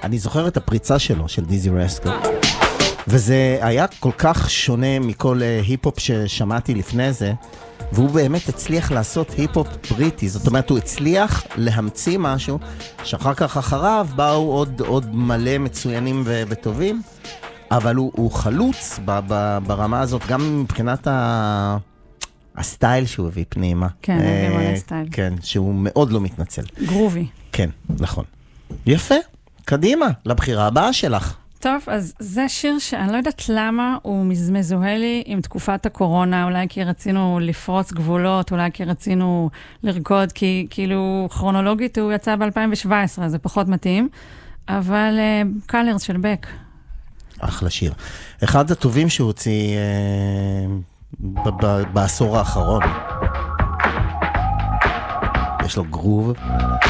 אני זוכר את הפריצה שלו, של דיזי רסקו, וזה היה כל כך שונה מכל היפ-הופ ששמעתי לפני זה, והוא באמת הצליח לעשות היפ-הופ בריטי, זאת אומרת, הוא הצליח להמציא משהו, שאחר כך אחריו באו עוד מלא מצוינים וטובים, אבל הוא חלוץ ברמה הזאת, גם מבחינת הסטייל שהוא הביא פנימה. כן, הביא מלא סטייל. כן, שהוא מאוד לא מתנצל. גרובי. כן, נכון. יפה, קדימה, לבחירה הבאה שלך. טוב, אז זה שיר שאני לא יודעת למה הוא מזוהה לי עם תקופת הקורונה, אולי כי רצינו לפרוץ גבולות, אולי כי רצינו לרקוד, כי כאילו כרונולוגית הוא יצא ב-2017, זה פחות מתאים, אבל קלרס של בק. אחלה שיר. אחד הטובים שהוציא בעשור האחרון. יש לו גרוב.